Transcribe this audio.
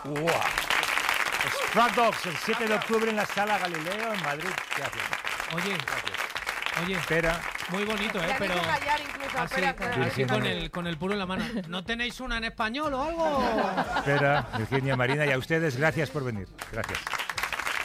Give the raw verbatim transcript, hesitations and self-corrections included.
¡Wow! Struck Dogs, el siete de octubre en la Sala Galileo, en Madrid. Gracias. Oye, Gracias. oye, Espera. muy bonito, ¿eh? Pero callar incluso, así, espera, así con, el, con el puro en la mano. ¿No tenéis una en español o algo? Espera, Virginia, Marina, y a ustedes, gracias por venir. Gracias.